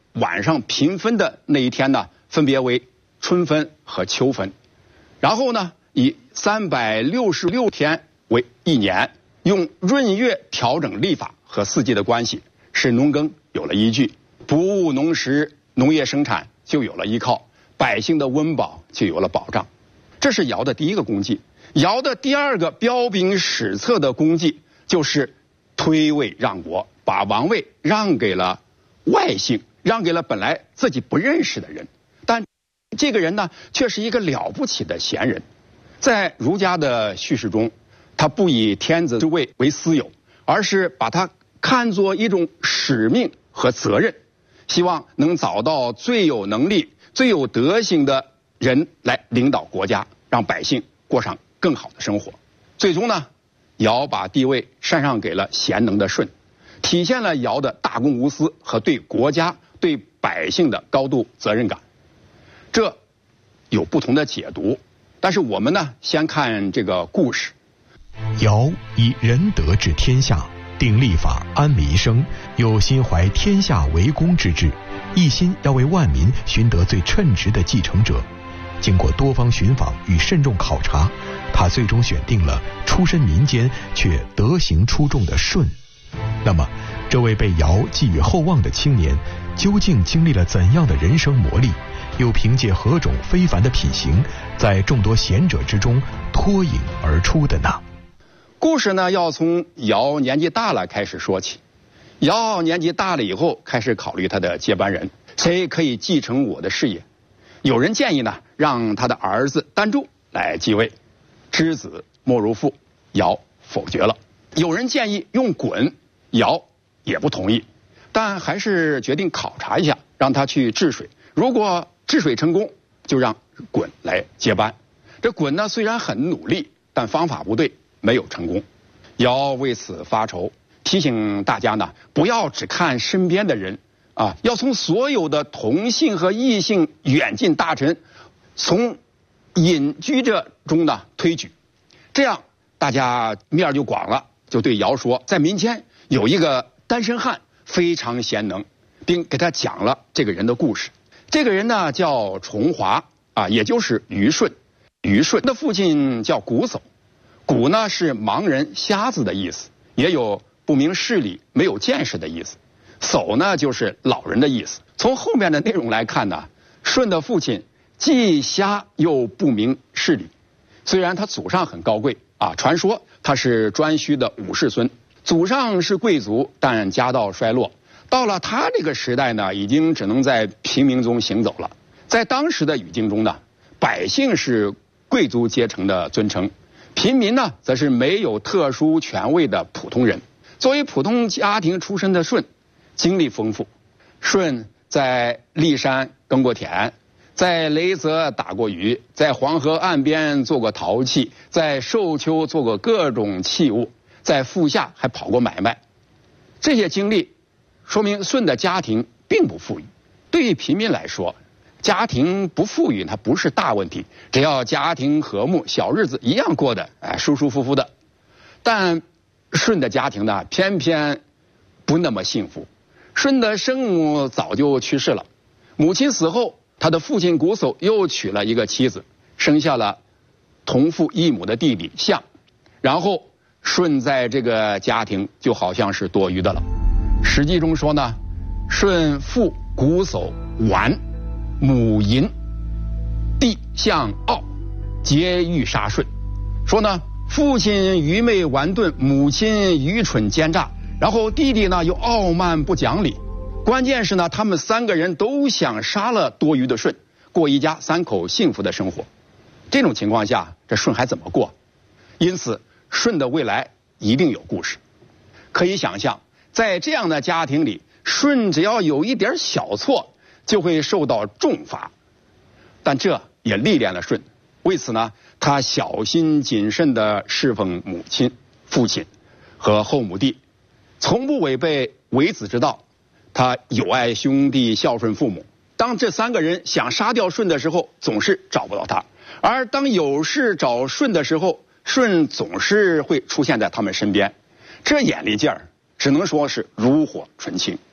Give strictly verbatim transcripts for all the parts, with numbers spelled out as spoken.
晚上平分的那一天呢，分别为春分和秋分。然后呢，以三百六十六天为一年，用闰月调整历法和四季的关系，使农耕有了依据，不务农时，农业生产就有了依靠，百姓的温饱就有了保障。这是尧的第一个功绩。尧的第二个彪炳史册的功绩就是推位让国，把王位让给了外姓，让给了本来自己不认识的人。但这个人呢，却是一个了不起的贤人。在儒家的叙事中，他不以天子之位为私有，而是把他看作一种使命和责任，希望能找到最有能力、最有德行的人来领导国家，让百姓过上更好的生活。最终呢，尧把地位禅让给了贤能的舜，体现了尧的大公无私和对国家、对百姓的高度责任感。这有不同的解读，但是我们呢，先看这个故事。 尧以仁德治天下，定立法，安民生，又心怀天下为公之志，一心要为万民寻得最称职的继承者。经过多方寻访与慎重考察，他最终选定了出身民间却德行出众的舜。那么，这位被尧寄予厚望的青年，究竟经历了怎样的人生磨砺？又凭借何种非凡的品行，在众多贤者之中脱颖而出的呢？ 故事呢，要从尧年纪大了开始说起。尧年纪大了以后，开始考虑他的接班人，谁可以继承我的事业。有人建议呢，让他的儿子丹朱来继位，知子莫如父，尧否决了。有人建议用鲧，尧也不同意，但还是决定考察一下，让他去治水。如果治水成功，就让鲧来接班。这鲧呢，虽然很努力，但方法不对，没有成功。尧为此发愁，提醒大家呢，不要只看身边的人啊，要从所有的同姓和异姓远近大臣，从隐居者中呢推举，这样大家面就广了。就对尧说，在民间有一个单身汉非常贤能，并给他讲了这个人的故事。这个人呢叫重华啊，也就是虞舜。虞舜的父亲叫瞽叟，瞽呢是盲人、瞎子的意思，也有不明事理、没有见识的意思。叟呢就是老人的意思。从后面的内容来看呢，舜的父亲既瞎又不明事理。虽然他祖上很高贵啊，传说他是颛顼的五世孙，祖上是贵族，但家道衰落。到了他这个时代呢，已经只能在平民中行走了。在当时的语境中呢，百姓是贵族阶层的尊称，平民呢则是没有特殊权位的普通人。作为普通家庭出身的舜，经历丰富。舜在骊山耕过田，在雷泽打过鱼，在黄河岸边做过陶器，在寿丘做过各种器物，在富夏还跑过买卖。这些经历说明舜的家庭并不富裕。对于平民来说，家庭不富裕它不是大问题，只要家庭和睦，小日子一样过得哎舒舒服服的。但舜的家庭呢，偏偏不那么幸福。舜的生母早就去世了，母亲死后，他的父亲瞽叟又娶了一个妻子，生下了同父异母的弟弟象。然后舜在这个家庭就好像是多余的了。史记中说呢，舜父瞽叟绾，母淫，弟象傲，皆欲杀舜。说呢，父亲愚昧顽钝，母亲愚蠢奸诈，然后弟弟呢又傲慢不讲理。关键是呢，他们三个人都想杀了多余的舜，过一家三口幸福的生活。这种情况下，这舜还怎么过？因此，舜的未来一定有故事。可以想象，在这样的家庭里，舜只要有一点小错，就会受到重罚。但这也历练了舜，为此呢，他小心谨慎地侍奉母亲、父亲和后母弟，从不违背为子之道。他友爱兄弟，孝顺父母。当这三个人想杀掉舜的时候，总是找不到他；而当有事找舜的时候，舜总是会出现在他们身边。这眼力劲儿，只能说是炉火纯青。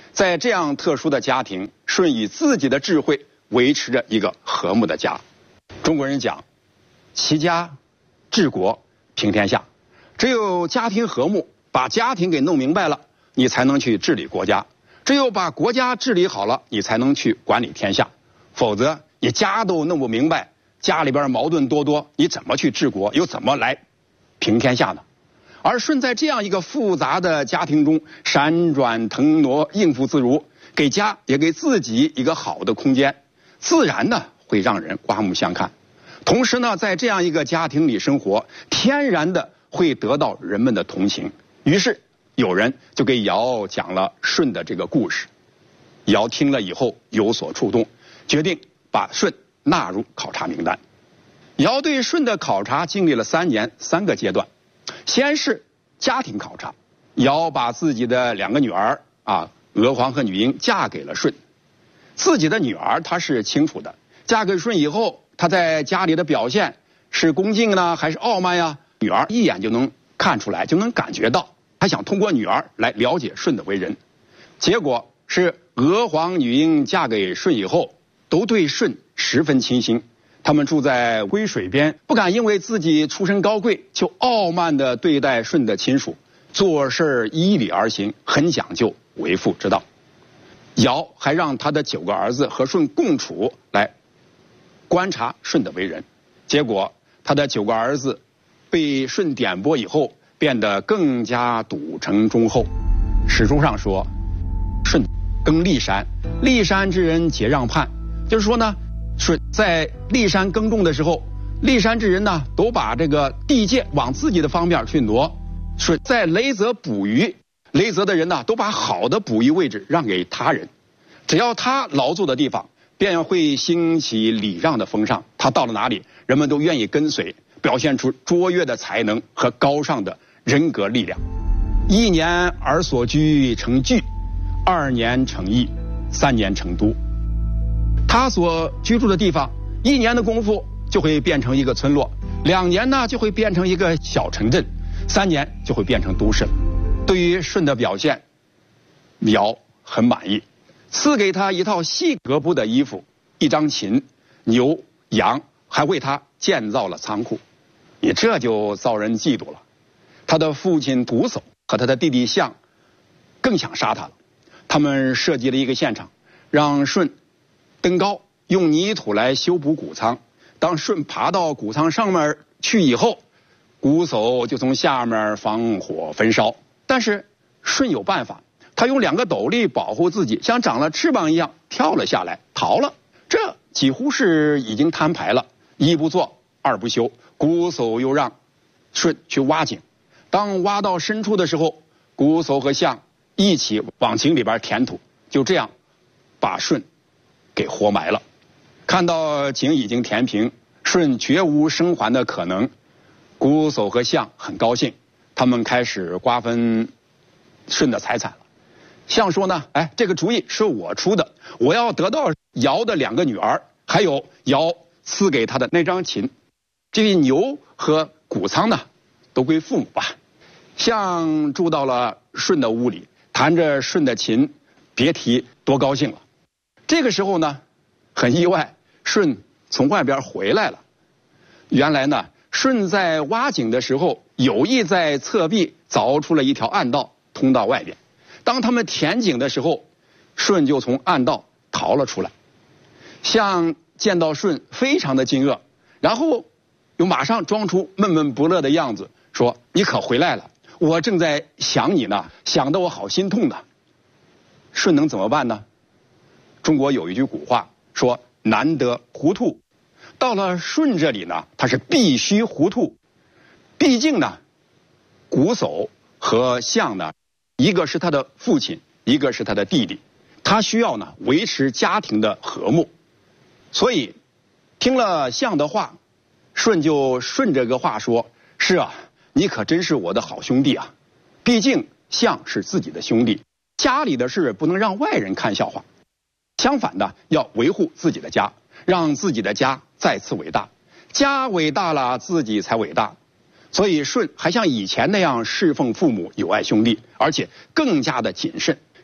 在这样特殊的家庭，舜以自己的智慧维持着一个和睦的家。中国人讲，齐家治国平天下，只有家庭和睦，把家庭给弄明白了，你才能去治理国家；只有把国家治理好了，你才能去管理天下。否则你家都弄不明白，家里边矛盾多多，你怎么去治国，又怎么来平天下呢？而舜在这样一个复杂的家庭中闪转腾挪，应付自如，给家也给自己一个好的空间，自然呢会让人刮目相看。同时呢，在这样一个家庭里生活，天然的会得到人们的同情。于是有人就给尧讲了舜的这个故事。尧听了以后有所触动，决定把舜纳入考察名单。尧对舜的考察经历了三年三个阶段。先是家庭考察，尧把自己的两个女儿啊，娥皇和女英嫁给了舜。自己的女儿她是清楚的，嫁给舜以后，她在家里的表现是恭敬呢还是傲慢呀？女儿一眼就能看出来，就能感觉到。他想通过女儿来了解舜的为人。结果是娥皇、女英嫁给舜以后，都对舜十分倾心。他们住在归水边，不敢因为自己出身高贵就傲慢地对待舜的亲属，做事依礼而行，很讲究为父之道。尧还让他的九个儿子和舜共处，来观察舜的为人。结果他的九个儿子被舜点拨以后，变得更加笃诚忠厚。史书上说，舜耕骊山，骊山之人皆让畔，就是说呢，舜在骊山耕种的时候，骊山之人呢都把这个地界往自己的方面去挪。舜在雷泽捕鱼，雷泽的人呢都把好的捕鱼位置让给他人，只要他劳作的地方，便会兴起礼让的风尚。他到了哪里，人们都愿意跟随，表现出卓越的才能和高尚的人格力量。一年而所居成聚，二年成邑，三年成都。他所居住的地方，一年的功夫就会变成一个村落，两年呢就会变成一个小城镇，三年就会变成都市。对于舜的表现，尧很满意，赐给他一套细格布的衣服，一张琴、牛、羊，还为他建造了仓库。你这就遭人嫉妒了。他的父亲犢叟和他的弟弟象更想杀他了。他们设计了一个现场，让舜登高，用泥土来修补谷仓。当舜爬到谷仓上面去以后，犢叟就从下面放火焚烧。但是舜有办法，他用两个斗笠保护自己，像长了翅膀一样跳了下来，逃了。这几乎是已经摊牌了。一不做二不休，犢叟又让舜去挖井。当挖到深处的时候，犢叟和象一起往井里边填土，就这样把舜给活埋了。看到井已经填平，舜绝无生还的可能，犢叟和象很高兴，他们开始瓜分舜的财产了。象说呢，哎，这个主意是我出的，我要得到尧的两个女儿，还有尧赐给他的那张琴。这些牛和谷仓呢，都归父母吧。象住到了舜的屋里，弹着舜的琴，别提多高兴了。这个时候呢，很意外，舜从外边回来了。原来呢，舜在挖井的时候，有意在侧壁凿出了一条暗道，通到外边。当他们填井的时候，舜就从暗道逃了出来。象见到舜非常的惊愕，然后又马上装出闷闷不乐的样子，说：“你可回来了，我正在想你呢，想得我好心痛呢。”舜能怎么办呢？中国有一句古话说：“难得糊涂。”到了舜这里呢，他是必须糊涂。毕竟呢，犢叟和象呢，一个是他的父亲，一个是他的弟弟，他需要呢维持家庭的和睦。所以听了象的话，舜就顺着个话说：“是啊，你可真是我的好兄弟啊！毕竟象是自己的兄弟，家里的事不能让外人看笑话。相反的，要维护自己的家，让自己的家再次伟大。家伟大了，自己才伟大。所以舜还像以前那样侍奉父母，友爱兄弟，而且更加的谨慎。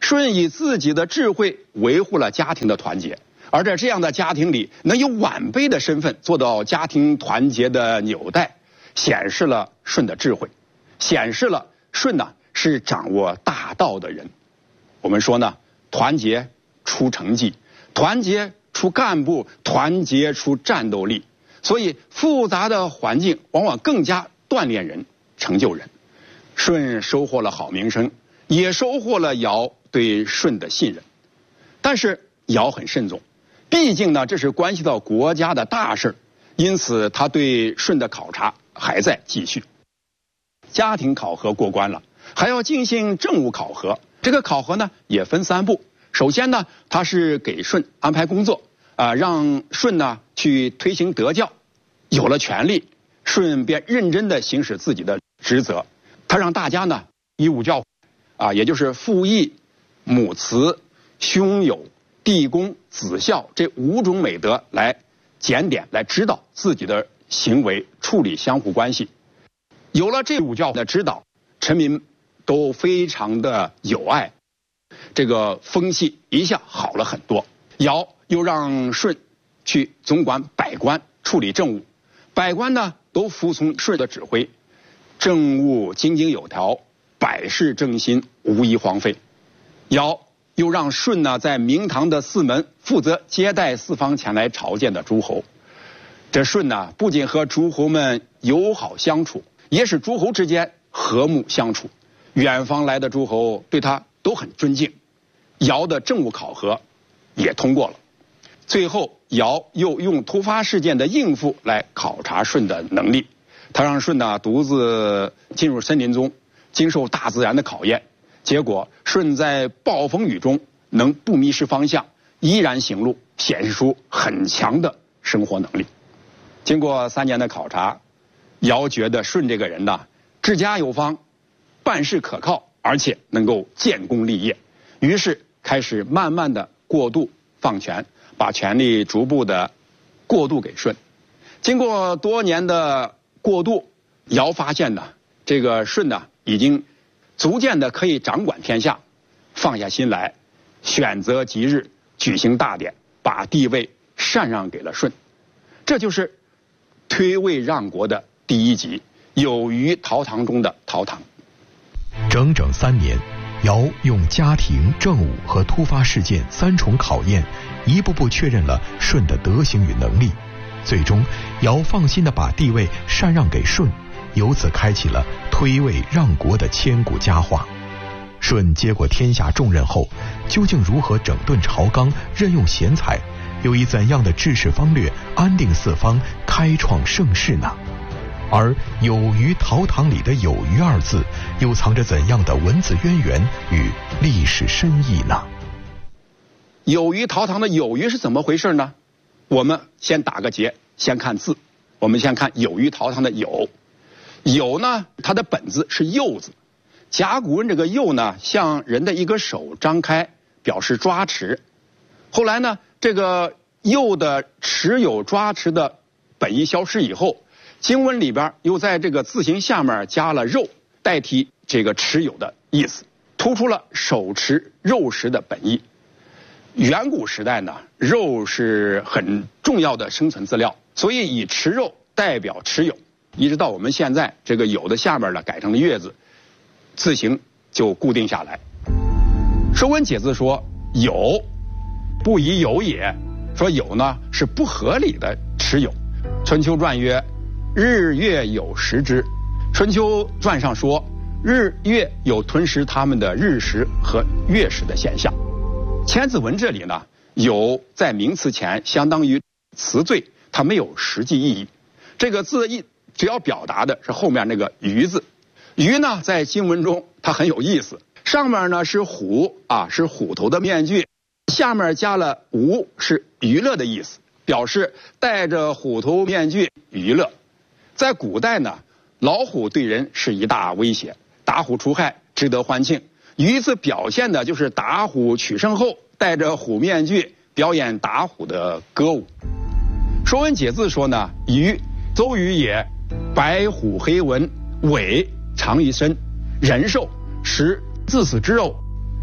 舜以自己的智慧维护了家庭的团结，而在这样的家庭里，能以晚辈的身份做到家庭团结的纽带，显示了舜的智慧，显示了舜呢是掌握大道的人。我们说呢，团结出成绩，团结出干部，团结出战斗力。所以复杂的环境往往更加锻炼人，成就人。舜收获了好名声，也收获了尧对舜的信任。但是尧很慎重，毕竟呢这是关系到国家的大事，因此他对舜的考察还在继续。家庭考核过关了，还要进行政务考核。这个考核呢也分三步。首先呢，他是给舜安排工作，啊、呃，让舜呢去推行德教。有了权力，舜便认真地行使自己的职责。他让大家呢以五教，啊，也就是父义、母慈、兄友、弟恭、子孝这五种美德来检点、来指导自己的行为，处理相互关系。有了这五教的指导，臣民都非常的友爱，这个风气一下好了很多。尧又让舜去总管百官，处理政务，百官呢都服从舜的指挥，政务井井有条，百事正心，无一荒废。尧又让舜呢在明堂的四门负责接待四方前来朝见的诸侯。这舜呢不仅和诸侯们友好相处，也使诸侯之间和睦相处。远方来的诸侯对他都很尊敬。尧的政务考核也通过了。最后尧又用突发事件的应付来考察舜的能力。他让舜呢独自进入森林中，经受大自然的考验。结果舜在暴风雨中能不迷失方向，依然行路，显示出很强的生活能力。经过三年的考察，尧觉得舜这个人呢治家有方，办事可靠，而且能够建功立业。于是开始慢慢的过渡放权，把权力逐步的过渡给舜。经过多年的过渡，尧发现呢，这个舜呢已经逐渐的可以掌管天下，放下心来，选择吉日举行大典，把地位禅让给了舜。这就是推位让国的第一集，有虞陶唐中的陶唐。 整整三年，尧用家庭、政务和突发事件三重考验，一步步确认了舜的德行与能力。最终，尧放心地把地位禅让给舜，由此开启了推位让国的千古佳话。舜接过天下重任后，究竟如何整顿朝纲、任用贤才，又以怎样的治世方略安定四方、开创盛世呢？而有虞陶唐里的有虞二字，又藏着怎样的文字渊源与历史深意呢？ 有虞陶唐的有虞是怎么回事呢？我们先打个结，先看字。我们先看有虞陶唐的有。有呢，它的本字是右字。甲骨文这个右呢，像人的一个手张开，表示抓持。后来呢，这个右的持有抓持的本意消失以后，经文里边又在这个字形下面加了肉，代替这个持有的意思，突出了手持肉食的本意。远古时代呢，肉是很重要的生存资料，所以以持肉代表持有，一直到我们现在这个有的下面呢改成了月字，字形就固定下来。说文解字说有不宜有也，说有呢是不合理的持有。春秋传曰日月有食之。春秋传上说日月有吞食他们的日食和月食的现象。千字文这里呢，有在名词前相当于词缀，它没有实际意义。这个字意主要表达的是后面那个虞字。虞呢在经文中它很有意思，上面呢是虎啊，是虎头的面具，下面加了吴，是娱乐的意思，表示戴着虎头面具娱乐。在古代呢，老虎对人是一大威胁，打虎除害，值得欢庆。虞字表现的就是打虎取胜后戴着虎面具表演打虎的歌舞。说文解字说呢，虞邹虞也，白虎黑纹，尾长于身，人兽，食自死之肉，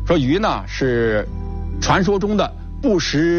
说禹呢是传说中的不识